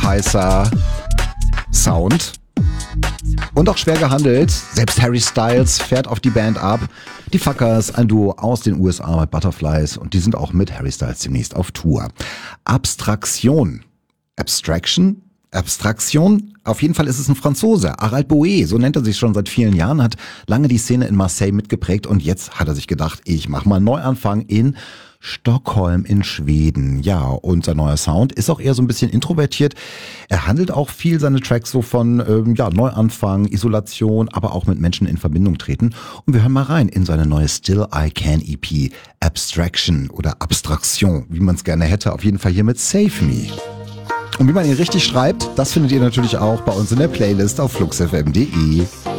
heißer Sound. Und auch schwer gehandelt. Selbst Harry Styles fährt auf die Band ab. Die Fuckers, ein Duo aus den USA mit Butterflies. Und die sind auch mit Harry Styles demnächst auf Tour. Abstraktion. Abstraction? Abstraktion? Auf jeden Fall ist es ein Franzose. Harald Boe, so nennt er sich schon seit vielen Jahren, hat lange die Szene in Marseille mitgeprägt. Und jetzt hat er sich gedacht, ich mache mal einen Neuanfang in Stockholm in Schweden. Ja, und sein neuer Sound ist auch eher so ein bisschen introvertiert. Er handelt auch viel seine Tracks so von Neuanfang, Isolation, aber auch mit Menschen in Verbindung treten. Und wir hören mal rein in seine neue Still I Can EP, Abstraction oder Abstraktion, wie man es gerne hätte. Auf jeden Fall hier mit Save Me. Und wie man ihn richtig schreibt, das findet ihr natürlich auch bei uns in der Playlist auf fluxfm.de.